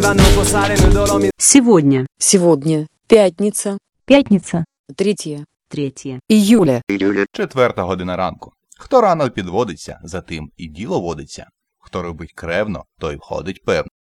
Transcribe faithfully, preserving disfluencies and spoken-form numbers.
Сегодня. Сегодня. Пятница. П'ятниця. Третье. Третье. Июля. Четверта година ранку. Хто рано підводиться, за тим і діло водиться. Хто робить кревно, той входить певно.